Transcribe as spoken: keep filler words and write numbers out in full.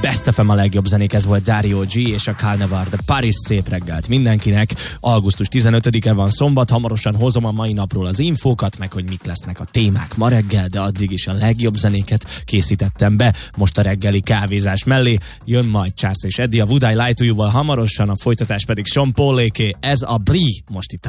Best ef em a legjobb zenék, ez volt Dario G és a Carnaval de Paris. Szép reggelt mindenkinek. augusztus tizenötödike van, szombat, hamarosan hozom a mai napról az infókat, meg hogy mik lesznek a témák ma reggel, de addig is a legjobb zenéket készítettem be. Most a reggeli kávézás mellé jön majd Charles és Eddie, a Would I Lie to You-val hamarosan, a folytatás pedig Sean Pauléké, ez a Brie, most itt a